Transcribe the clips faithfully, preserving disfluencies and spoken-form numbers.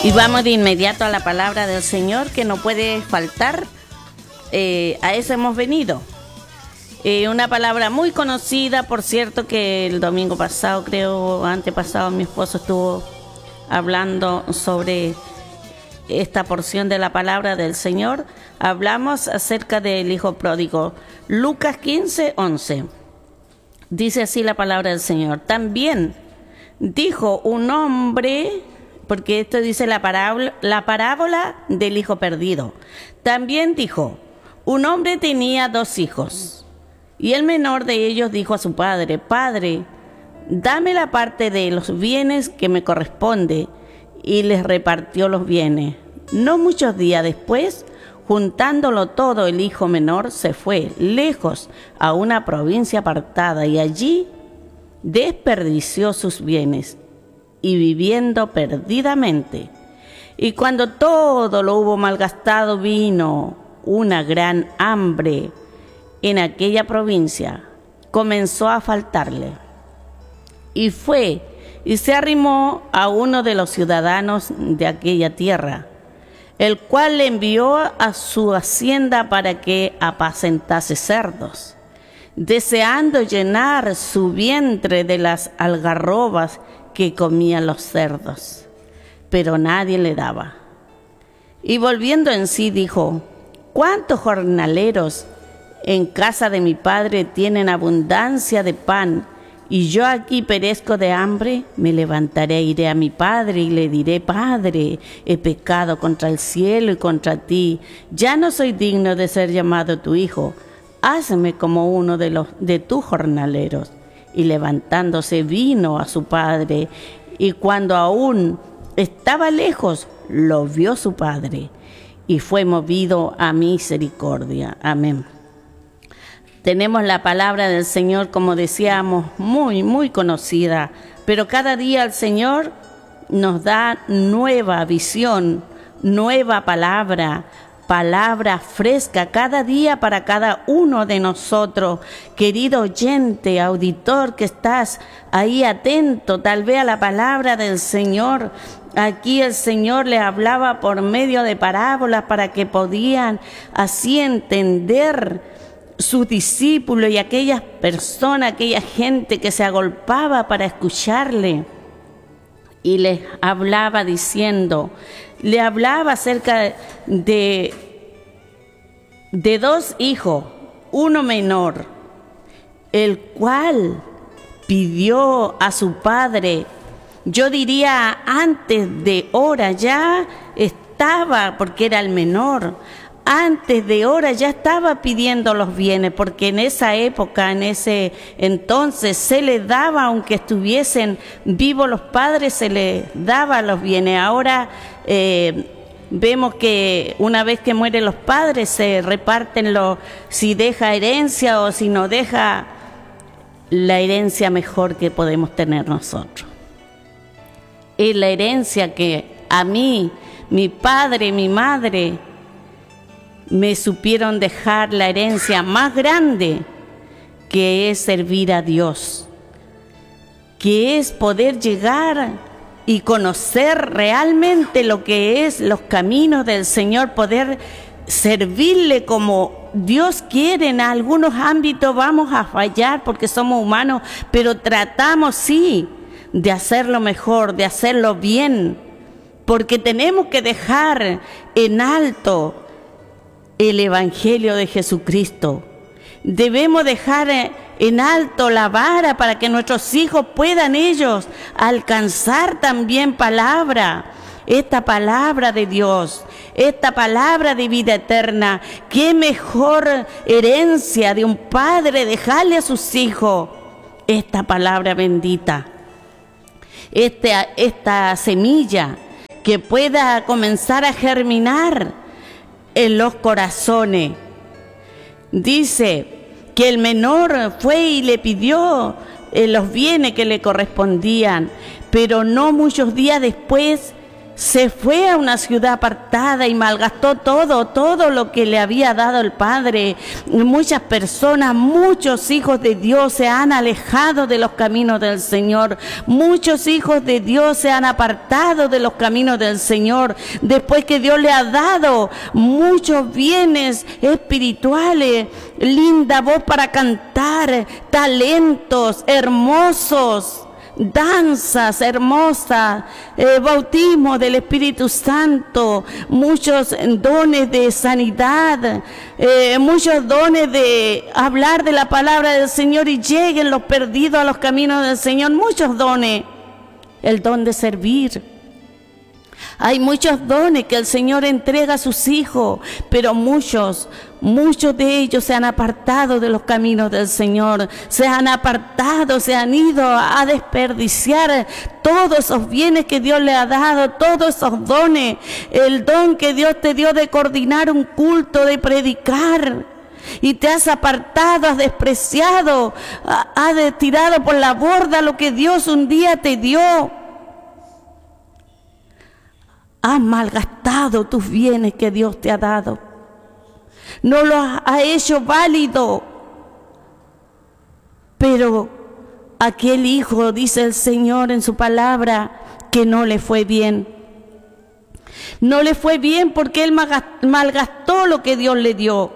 Y vamos de inmediato a la palabra del Señor, que no puede faltar. Eh, a eso hemos venido. Eh, una palabra muy conocida, por cierto, que el domingo pasado, creo, antepasado, mi esposo estuvo hablando sobre esta porción de la palabra del Señor. Hablamos acerca del hijo pródigo. Lucas quince, once. Dice así la palabra del Señor. También dijo un hombre, porque esto dice la parábola, la parábola del hijo perdido. También dijo, un hombre tenía dos hijos, y el menor de ellos dijo a su padre, Padre, dame la parte de los bienes que me corresponde, y les repartió los bienes. No muchos días después, juntándolo todo, el hijo menor se fue lejos a una provincia apartada, y allí desperdició sus bienes, y viviendo perdidamente. Y cuando todo lo hubo malgastado, vino una gran hambre en aquella provincia, comenzó a faltarle. Y fue y se arrimó a uno de los ciudadanos de aquella tierra, el cual le envió a su hacienda para que apacentase cerdos, deseando llenar su vientre de las algarrobas que comían los cerdos, pero nadie le daba. Y volviendo en sí dijo, ¿cuántos jornaleros en casa de mi padre tienen abundancia de pan, y yo aquí perezco de hambre? Me levantaré, iré a mi padre y le diré, Padre, he pecado contra el cielo y contra ti, ya no soy digno de ser llamado tu hijo, hazme como uno de los de tus jornaleros. Y levantándose vino a su padre, y cuando aún estaba lejos, lo vio su padre, y fue movido a misericordia. Amén. Tenemos la palabra del Señor, como decíamos, muy, muy conocida, pero cada día el Señor nos da nueva visión, nueva palabra, palabra fresca cada día para cada uno de nosotros. Querido oyente, auditor, que estás ahí atento tal vez a la palabra del Señor. Aquí el Señor le hablaba por medio de parábolas para que podían así entender sus discípulos y aquellas personas, aquella gente que se agolpaba para escucharle. Y les hablaba diciendo, le hablaba acerca de, de dos hijos, uno menor, el cual pidió a su padre, yo diría antes de hora ya estaba, porque era el menor, antes de hora ya estaba pidiendo los bienes, porque en esa época, en ese entonces, se les daba, aunque estuviesen vivos los padres, se les daba los bienes. Ahora eh, vemos que una vez que mueren los padres, se reparten los, si deja herencia o si no deja la herencia mejor que podemos tener nosotros. Es la herencia que a mí, mi padre, mi madre, me supieron dejar la herencia más grande, que es servir a Dios, que es poder llegar y conocer realmente lo que es los caminos del Señor, poder servirle como Dios quiere. En algunos ámbitos vamos a fallar porque somos humanos, pero tratamos sí de hacerlo mejor, de hacerlo bien, porque tenemos que dejar en alto el Evangelio de Jesucristo. Debemos dejar en alto la vara para que nuestros hijos puedan ellos alcanzar también palabra, esta palabra de Dios, esta palabra de vida eterna. Qué mejor herencia de un padre dejarle a sus hijos esta palabra bendita, esta, esta semilla que pueda comenzar a germinar en los corazones. Dice que el menor fue y le pidió eh, los bienes que le correspondían, pero no muchos días después se fue a una ciudad apartada y malgastó todo, todo lo que le había dado el Padre. Muchas personas, muchos hijos de Dios se han alejado de los caminos del Señor. Muchos hijos de Dios se han apartado de los caminos del Señor. Después que Dios le ha dado muchos bienes espirituales, linda voz para cantar, talentos hermosos, danzas hermosas, eh, bautismo del Espíritu Santo, muchos dones de sanidad, eh, muchos dones de hablar de la palabra del Señor y lleguen los perdidos a los caminos del Señor, muchos dones, el don de servir. Hay muchos dones que el Señor entrega a sus hijos, pero muchos, muchos de ellos se han apartado de los caminos del Señor, se han apartado, se han ido a desperdiciar todos esos bienes que Dios le ha dado, todos esos dones, el don que Dios te dio de coordinar un culto, de predicar. Y te has apartado, has despreciado, has tirado por la borda lo que Dios un día te dio. Has malgastado tus bienes que Dios te ha dado. No lo ha hecho válido. Pero aquel hijo, dice el Señor en su palabra, que no le fue bien. No le fue bien porque él malgastó lo que Dios le dio.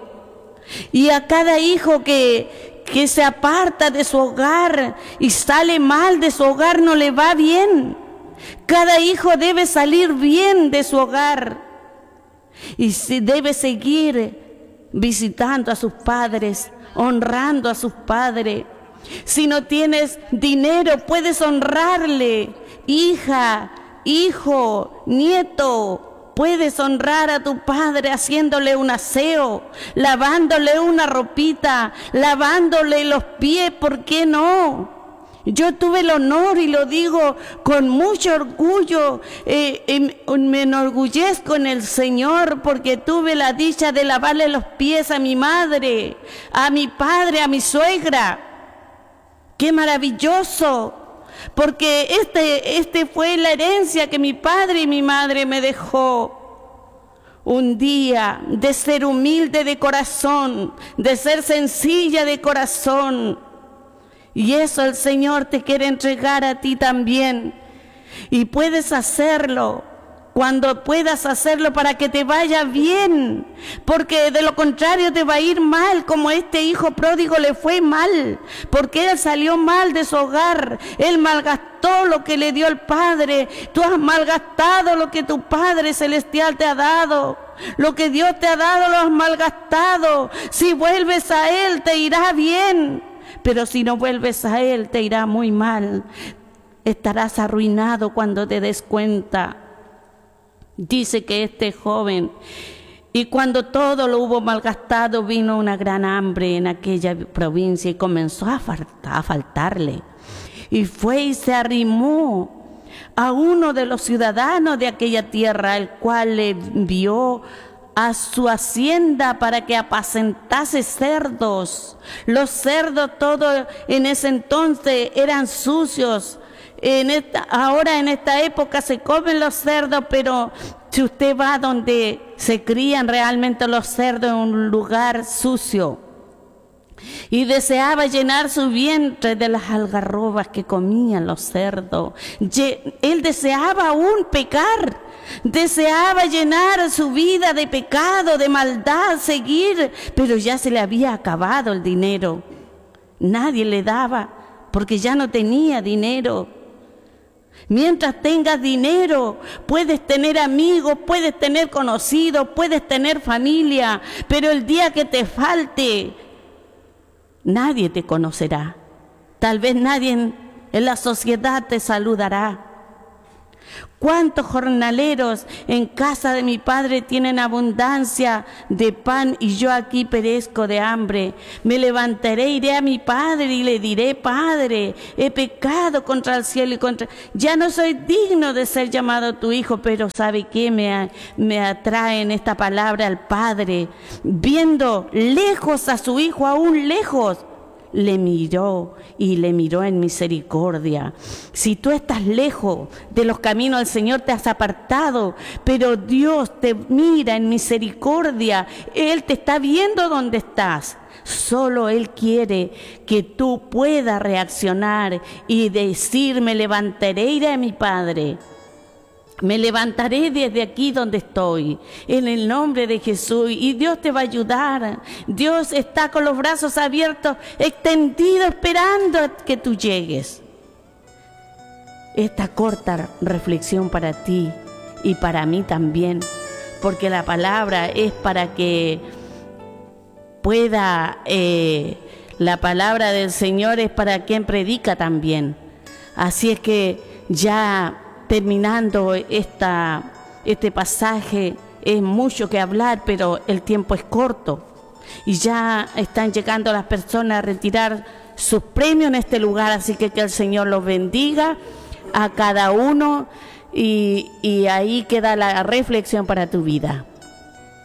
Y a cada hijo que, que se aparta de su hogar y sale mal de su hogar no le va bien. Cada hijo debe salir bien de su hogar y debe seguir visitando a sus padres, honrando a sus padres. Si no tienes dinero, puedes honrarle. Hija, hijo, nieto, puedes honrar a tu padre haciéndole un aseo, lavándole una ropita, lavándole los pies, ¿por qué no? Yo tuve el honor, y lo digo con mucho orgullo, eh, eh, me enorgullezco en el Señor porque tuve la dicha de lavarle los pies a mi madre, a mi padre, a mi suegra. ¡Qué maravilloso! Porque este, este fue la herencia que mi padre y mi madre me dejó. Un día de ser humilde de corazón, de ser sencilla de corazón. Y eso el Señor te quiere entregar a ti también. Y puedes hacerlo cuando puedas hacerlo para que te vaya bien. Porque de lo contrario te va a ir mal, como este hijo pródigo le fue mal. Porque él salió mal de su hogar. Él malgastó lo que le dio el Padre. Tú has malgastado lo que tu Padre Celestial te ha dado. Lo que Dios te ha dado lo has malgastado. Si vuelves a Él te irá bien. Pero si no vuelves a Él, te irá muy mal. Estarás arruinado cuando te des cuenta. Dice que este joven, y cuando todo lo hubo malgastado, vino una gran hambre en aquella provincia y comenzó a, falta, a faltarle. Y fue y se arrimó a uno de los ciudadanos de aquella tierra, el cual le envió a su hacienda para que apacentase cerdos. Los cerdos todos en ese entonces eran sucios. En esta, ahora en esta época se comen los cerdos, pero si usted va donde se crían realmente los cerdos, en un lugar sucio. Y deseaba llenar su vientre de las algarrobas que comían los cerdos. Él deseaba aún pecar, deseaba llenar su vida de pecado, de maldad, seguir, pero ya se le había acabado el dinero. Nadie le daba porque ya no tenía dinero. Mientras tengas dinero, puedes tener amigos, puedes tener conocidos, puedes tener familia, pero el día que te falte, nadie te conocerá. Tal vez nadie en, en la sociedad te saludará. ¿Cuántos jornaleros en casa de mi padre tienen abundancia de pan y yo aquí perezco de hambre? Me levantaré, iré a mi padre y le diré: Padre, he pecado contra el cielo y contra... Ya no soy digno de ser llamado tu hijo, pero ¿sabe qué? Me, me atrae en esta palabra al padre, viendo lejos a su hijo, aún lejos. le miró y le miró en misericordia. Si tú estás lejos de los caminos del Señor, te has apartado, pero Dios te mira en misericordia. Él te está viendo donde estás. Solo Él quiere que tú puedas reaccionar y decir: me levantaré e iré a mi Padre. Me levantaré desde aquí donde estoy, en el nombre de Jesús, y Dios te va a ayudar. Dios está con los brazos abiertos, extendidos, esperando a que tú llegues. Esta corta reflexión para ti y para mí también, porque la palabra es para que pueda, eh, la palabra del Señor es para quien predica también. Así es que ya terminando esta, este pasaje, es mucho que hablar, pero el tiempo es corto. Y ya están llegando las personas a retirar sus premios en este lugar, así que que el Señor los bendiga a cada uno y, y ahí queda la reflexión para tu vida.